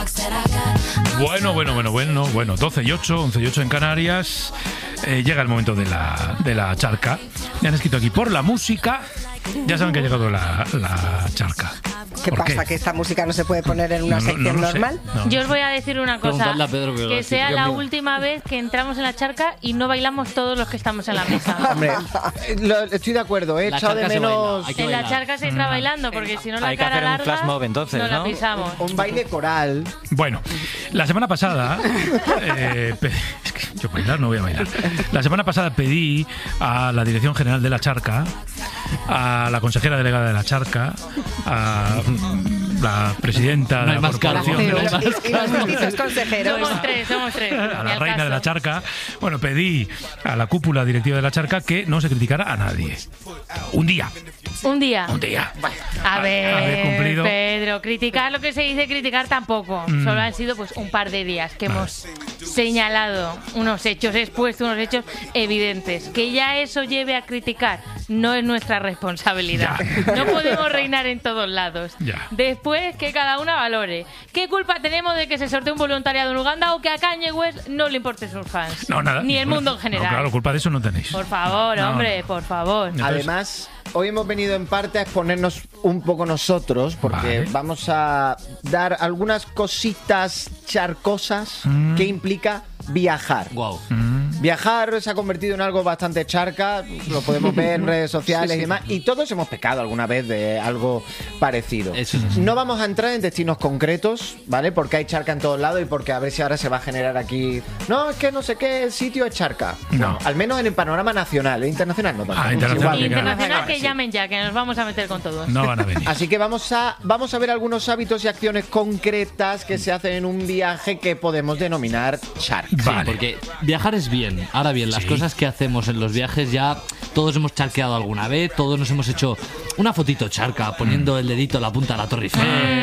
Bueno, 12 y 8, 11 y 8 en Canarias. Llega el momento de la charca. Me han escrito aquí por la música. Ya saben que ha llegado la charca. ¿Qué pasa? ¿Que esta música no se puede poner en una sección normal? No. Yo os voy a decir una cosa. A Pedro, que sea la última vez que entramos en la charca y no bailamos todos los que estamos en la mesa. Hombre, estoy de acuerdo. He echado de menos... En la charca se entra bailando, porque si no la Hay que cara hacer un larga, flash mob entonces, no la ¿no? pisamos. Un baile coral. Bueno, la semana pasada... es que yo bailar no voy a bailar. La semana pasada pedí a la Dirección General de la Charca, a la consejera delegada de la Charca, a la presidenta de la corporación de la Charca, Y los viceconsejeros. Somos tres. a Ni la al reina de la caso. Charca. Bueno, pedí a la cúpula directiva de la Charca que no se criticara a nadie. Un día. A ver, cumplido. Pedro, criticar lo que se dice criticar tampoco. Solo han sido pues un par de días que hemos señalado unos hechos, expuesto unos hechos evidentes. Que ya eso lleve a criticar no es nuestra responsabilidad. No podemos reinar en todos lados. Ya. Después que cada una valore. ¿Qué culpa tenemos de que se sortee un voluntariado en Uganda o que a Kanye West no le importen sus fans? No, nada. Ni el mundo en general. No, claro, culpa de eso no tenéis. Por favor, No, hombre, no. por favor. Entonces- Además, hoy hemos venido en parte a exponernos un poco nosotros, porque Vale. vamos a dar algunas cositas charcosas que implica viajar. Wow. Viajar se ha convertido en algo bastante charca, lo podemos ver en redes sociales y demás, y todos hemos pecado alguna vez de algo parecido. Eso es así. No vamos a entrar en destinos concretos, ¿vale? Porque hay charca en todos lados y porque a ver si ahora se va a generar aquí... No, es que no sé qué sitio es charca. No. Al menos en el panorama nacional, internacional no tanto. Internacional, Igual. Internacional, que Sí. llamen ya, que nos vamos a meter con todos. No van a venir. Así que vamos a ver algunos hábitos y acciones concretas que se hacen en un viaje que podemos denominar charca. Vale. Porque viajar es bien. Ahora bien, las cosas que hacemos en los viajes ya todos hemos charqueado alguna vez, todos nos hemos hecho una fotito charca poniendo el dedito en la punta de la Torre Eiffel.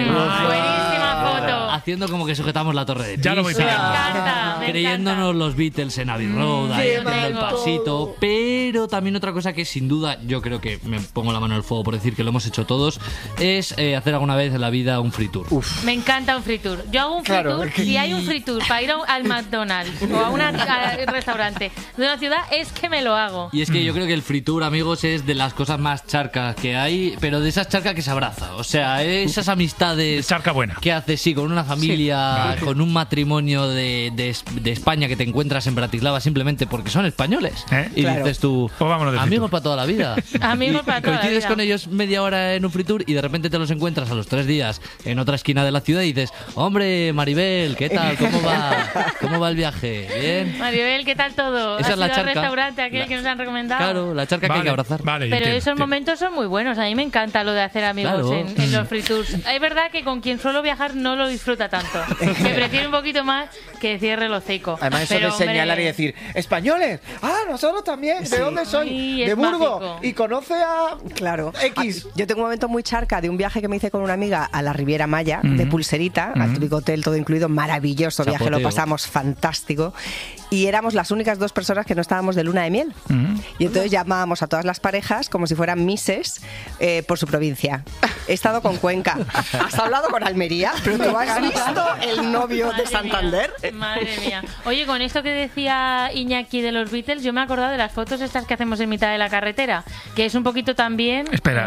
Buenísima foto. Haciendo como que sujetamos la torre de Ya lo voy Pisa, pillando. Me encanta, me creyéndonos los Beatles en Abbey Road, ahí sí, haciendo el tengo. pasito. Pero también otra cosa que sin duda yo creo que me pongo la mano en el fuego por decir que lo hemos hecho todos es hacer alguna vez en la vida un free tour. Me encanta un free tour. Yo hago un free Claro, tour. es que- Si hay un free tour para ir al McDonald's o a un restaurante de una ciudad, es que me lo hago. Y es que yo creo que el free tour, amigos, es de las cosas más charcas que hay, pero de esas charcas que se abraza. O sea, esas amistades Charca buena. que haces, sí, con una familia, con un matrimonio de España que te encuentras en Bratislava simplemente porque son españoles. Y Claro. dices tú, Pues vámonos de free amigos tour. para toda la vida. Amigos Y para toda la coincides vida. con ellos media hora en un free tour y de repente te los encuentras a los 3 días en otra esquina de la ciudad y dices, hombre, Maribel, ¿qué tal? ¿Cómo va? ¿Cómo va el viaje? ¿Bien? Maribel, ¿qué tal todo? Esa ¿Has es la ido al charca. restaurante aquel La- que nos han recomendado? Claro, la charca que hay que abrazar. Vale, Pero entiendo, esos entiendo. momentos son muy buenos. A mí me encanta lo de hacer amigos Claro. en los free tours. Es verdad que con quien suelo viajar no lo disfruta tanto. Me prefiero un poquito más que cierre el hocico. Además, eso Pero, de señalar hombre, y decir, ¡españoles! ¡Ah, nosotros también! ¿De dónde soy? Sí, de es Burgos. mágico. Y conoce a... Claro. X. Yo tengo un momento muy charca de un viaje que me hice con una amiga a la Riviera Maya, de Pulserita, al típico hotel todo incluido, maravilloso viaje, lo Chapoteo. pasamos fantástico. Y éramos las únicas 2 personas que no estábamos de luna de miel. Y entonces llamábamos a todas las parejas como si fueran misses por su provincia. He estado con Cuenca. ¿Has hablado con Almería? ¿Pero tú has visto el novio de Madre Santander? mía, madre mía. Oye, con esto que decía Iñaki de los Beatles, yo me he acordado de las fotos estas que hacemos en mitad de la carretera, que es un poquito también... Espera.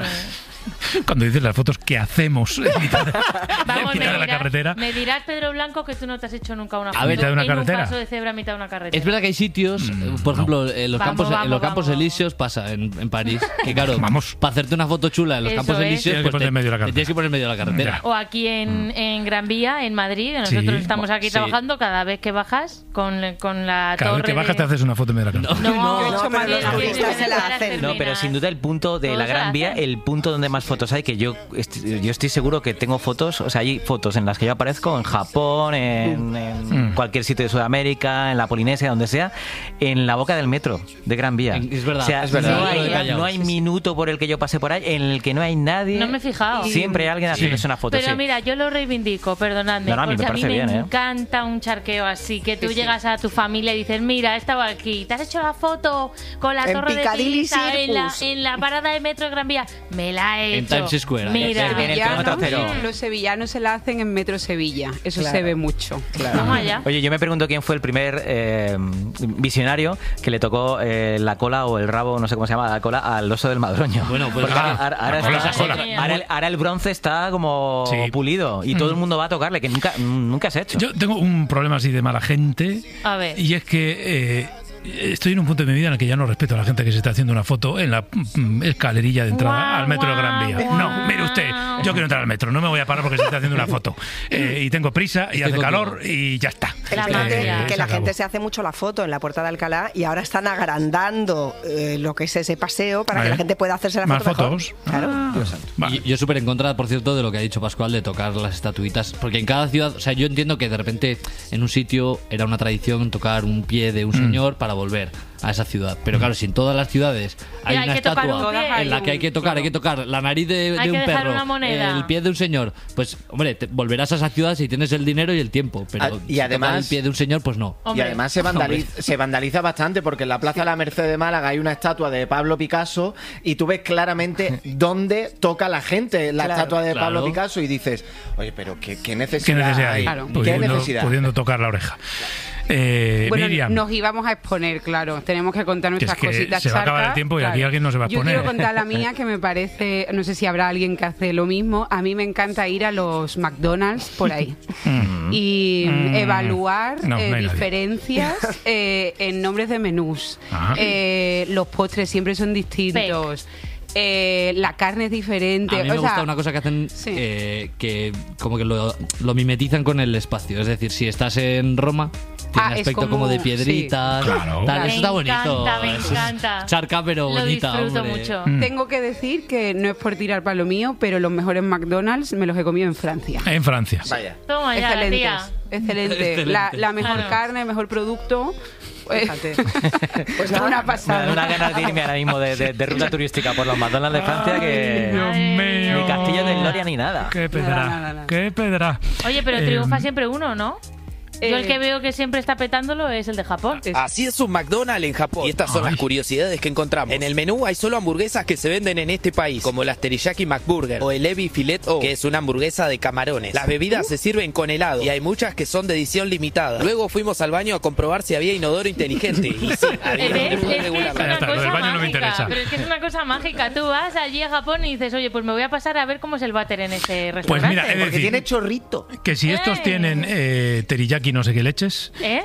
Cuando dices las fotos que hacemos en mitad de, Vamos, en mitad de la carretera. me dirás, Pedro Blanco, que tú no te has hecho nunca una A foto ver, ¿mitad de una en carretera? un paso de cebra a mitad de una carretera. Es verdad que hay sitios, por ejemplo, en los Vamos, campos vamos. elíseos pasa en París, que claro, Vamos. para hacerte una foto chula en los Eso campos es. elíseos, Tienes que pues poner en medio de la te tienes que poner en medio de la carretera. O aquí en Gran Vía, en Madrid, que Sí. nosotros estamos aquí Sí. trabajando, cada vez que bajas con la Cada torre vez que bajas de... te haces una foto en medio de la carretera. No, Yo he hecho más, los turistas se la hacen. No, pero sin duda el punto de Todos la se la Gran Vía, hacen. el punto donde más fotos hay, que yo estoy seguro que tengo fotos, o sea, hay fotos en las que yo aparezco en Japón, en cualquier sitio de Sudamérica, en la Polinesia, donde sea, en la boca del metro de Gran Vía. Es verdad, O sea, es verdad. No Sí, hay, callaos. no hay minuto por el que yo pase por ahí en el que no hay nadie. No me he fijado. Siempre hay alguien haciéndose una foto. Pero sí. mira, yo lo reivindico, perdonadme, No, no, a mí me porque a mí parece me bien, ¿eh? encanta un charqueo así, que tú llegas a tu familia y dices, mira, he estado aquí, ¿te has hecho la foto con la En torre de Piccadilly Pisa Circus. en la parada de metro de Gran Vía? Me la he En hecho. Times Square. Mira. En el kilómetro cero. Los sevillanos se la hacen en Metro Sevilla. Eso Claro. se ve mucho. Toma ya. Oye, yo me pregunto quién fue el primer visionario que le tocó la cola o el rabo, no sé cómo se llama, la cola al oso del Madroño. Bueno, pues Porque ahora- ahora la cola, está- esa cola. ahora el bronce está como Sí. pulido y todo el mundo va a tocarle, que nunca se ha hecho. Yo tengo un problema así de mala gente. A ver. Y es que estoy en un punto de mi vida en el que ya no respeto a la gente que se está haciendo una foto en la escalerilla de entrada Guau, al metro de Gran Vía. guau, No, guau. mire usted, yo quiero entrar al metro, no me voy a parar porque se está haciendo una foto. Y tengo prisa y Estoy hace contigo. calor y ya está. La Que magia. que la se gente acabó. se hace mucho la foto en la Puerta de Alcalá y ahora están agrandando lo que es ese paseo para que la gente pueda hacerse la Más foto mejor. fotos. Claro. Vale. Y yo súper en contra, por cierto, de lo que ha dicho Pascual de tocar las estatuitas, porque en cada ciudad, o sea, yo entiendo que de repente en un sitio era una tradición tocar un pie de un señor para volver a esa ciudad, pero claro, si en todas las ciudades hay hay una que tocar estatua un pie. en la que hay que tocar la nariz de Hay que un dejar perro, una moneda. el pie de un señor, pues hombre, volverás a esa ciudad si tienes el dinero y el tiempo, pero Ah, y si además- tocar el pie de un señor, pues no. Y Hombre. además se vandaliza bastante porque en la Plaza de la Merced de Málaga hay una estatua de Pablo Picasso y tú ves claramente dónde toca la gente la Claro. estatua de Claro. Pablo Picasso y dices, oye, pero ¿qué ¿Qué necesidad, necesidad hay? hay? Claro. ¿Qué Pudiendo, necesidad? pudiendo tocar la oreja. Bueno, Miriam, nos íbamos a exponer, claro. Tenemos que contar que es nuestras que cositas se va a acabar charcas, el tiempo y claro. aquí alguien no se va a Yo exponer. quiero contar la mía, que me parece, no sé si habrá alguien que hace lo mismo. A mí me encanta ir a los McDonald's por ahí y evaluar No, no hay nadie. diferencias en nombres de menús. Ajá. Los postres siempre son distintos. La carne es diferente. A mí me O sea, gusta una cosa que hacen sí. que como que lo mimetizan con el espacio. Es decir, si estás en Roma, tiene es aspecto como de sí. piedritas. Claro. Tal. Me Eso está bonito. encanta, me Eso es encanta. charca, pero Lo bonita, disfruto hombre. mucho. Tengo que decir que no es por tirar para lo mío, pero los mejores McDonald's me los he comido en Francia. En Francia. Vaya. Toma ya, la tía. Excelente. La mejor Claro. carne, el mejor producto. Fíjate. Pues nada, una Me pasada. da una ganas de irme ahora mismo de ruta turística por los McDonald's de Francia que Dios mío. ni Castillo de Gloria ni nada. Qué pedra, nada. qué pedra. Oye, pero triunfa siempre uno, ¿no? Yo el Eh, que veo que siempre está petándolo es el de Japón. Así es un McDonald's en Japón. Y estas son Ay. las curiosidades que encontramos. En el menú hay solo hamburguesas que se venden en este país, como las Teriyaki McBurger o el Ebi Filet O, que es una hamburguesa de camarones. Las bebidas se sirven con helado y hay muchas que son de edición limitada. Luego fuimos al baño a comprobar si había inodoro inteligente. Y sí, había ¿Ves? Es inodoro que es regular. Ya una está, lo del cosa baño no me interesa. mágica. Pero es que es una cosa mágica. Tú vas allí a Japón y dices, oye, pues me voy a pasar a ver cómo es el váter en ese Pues restaurante. mira, es Porque decir, tiene chorrito. que si estos ¡Eh! tienen teriyaki no sé qué leches,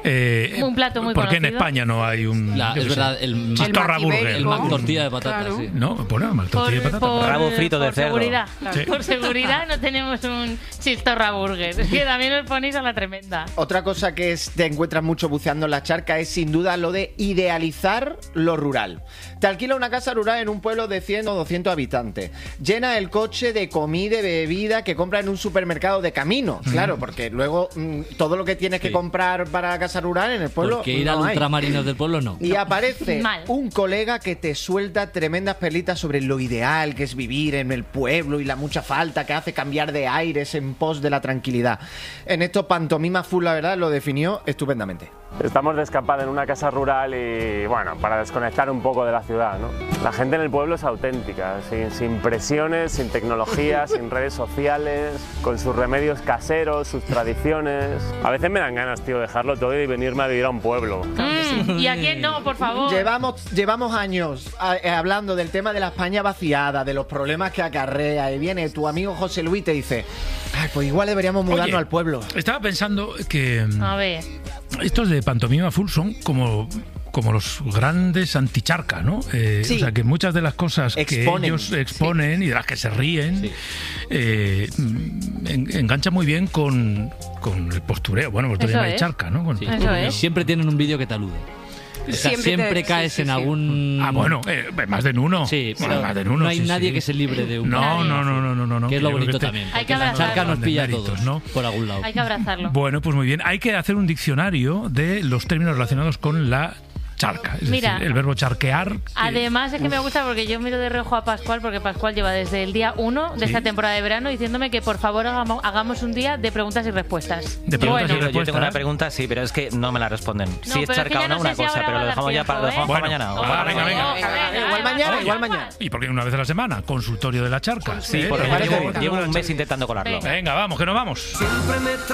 Un plato muy ¿por qué en conocido? España no hay un La- yo es qué sé, verdad, el chistorra Maki burger? Bacon. el Mac tortilla de patatas, Claro. sí. No, bueno, mal tortilla de patata. Rabo frito de por cerdo. Seguridad, Sí. Por seguridad no tenemos un chistorra burger. Es que también os ponéis a la tremenda. Otra cosa que te encuentras mucho buceando en la charca es sin duda lo de idealizar lo rural. Te alquila una casa rural en un pueblo de 100 o 200 habitantes. Llena el coche de comida y bebida que compra en un supermercado de camino. Claro, porque luego todo lo que tienes que Sí. comprar para la casa rural en el pueblo Porque ir no al hay. ultramarinos del pueblo no. Y aparece Mal. un colega que te suelta tremendas perlitas sobre lo ideal que es vivir en el pueblo y la mucha falta que hace cambiar de aires en pos de la tranquilidad. En esto Pantomima Full, la verdad, lo definió estupendamente. Estamos de escapada en una casa rural y, bueno, para desconectar un poco de la ciudad, ¿no? La gente en el pueblo es auténtica, sin presiones, sin tecnología, sin redes sociales, con sus remedios caseros, sus tradiciones. A veces me dan ganas, tío, dejarlo todo y venirme a vivir a un pueblo. ¿Y a quién no, por favor? Llevamos años hablando del tema de la España vaciada, de los problemas que acarrea, y viene tu amigo José Luis y te dice, ay, pues igual deberíamos mudarnos Oye, al pueblo. Estaba pensando que A ver. estos de Pantomima Full son como los grandes anticharca, ¿no? Sí. O sea, que muchas de las cosas Exponen. que ellos exponen y de las que se ríen enganchan muy bien con el postureo. Bueno, postureo Eso de es. charca, ¿no? Con el Sí. Eso postureo. es. Siempre tienen un vídeo que te alude. O sea, siempre caes en algún... Ah, bueno, más de en uno. Sí, Bueno, pero más de en uno, no hay sí, nadie sí. que se libre de un... No, no. Que es lo Creo bonito este- también. Hay que Porque la charca abrazarlo. nos pilla a Méritos, todos, ¿no? por algún lado. Hay que abrazarlo. Bueno, pues muy bien. Hay que hacer un diccionario de los términos relacionados con la charca. Es Mira, decir, el verbo charquear. Además es que me gusta porque yo miro de reojo a Pascual, porque Pascual lleva desde el día 1 de esta temporada de verano diciéndome que por favor hagamos un día de preguntas y respuestas. De preguntas y respuestas. Yo tengo una pregunta, sí, pero es que no me la responden. Sí, es charca o no, una cosa, pero lo dejamos ya para mañana. Igual mañana. ¿Y por qué una vez a la semana? Consultorio de la charca. Sí, porque llevo un mes intentando colarlo. Venga, vamos, que nos vamos.